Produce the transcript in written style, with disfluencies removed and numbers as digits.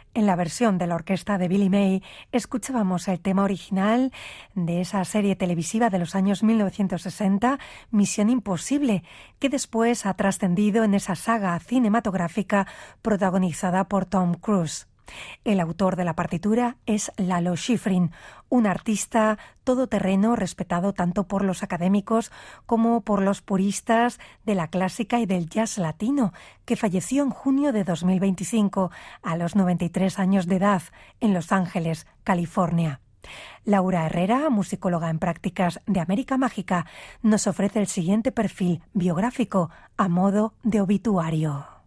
En la versión de la orquesta de Billy May escuchábamos el tema original de esa serie televisiva de los años 1960, Misión Imposible, que después ha trascendido en esa saga cinematográfica protagonizada por Tom Cruise. El autor de la partitura es Lalo Schifrin, un artista todoterreno respetado tanto por los académicos como por los puristas de la clásica y del jazz latino, que falleció en junio de 2025 a los 93 años de edad en Los Ángeles, California. Laura Herrera, musicóloga en prácticas de América Mágica, nos ofrece el siguiente perfil biográfico a modo de obituario.